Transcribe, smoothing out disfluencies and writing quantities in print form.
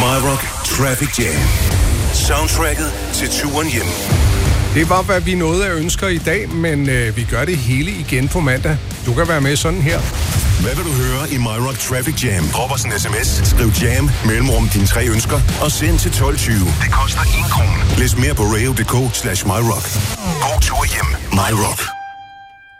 MyRock Traffic Jam. Soundtracket til turen hjem. Det var, hvad vi nåede af ønsker i dag, men vi gør det hele igen på mandag. Du kan være med sådan her. Hvad vil du høre i MyRock Traffic Jam? Drop os en sms, skriv jam, mellemrum dine 3 ønsker, og send til 1220. Det koster 1 krone. Læs mere på radio.dk/myrock. God tur hjem. MyRock.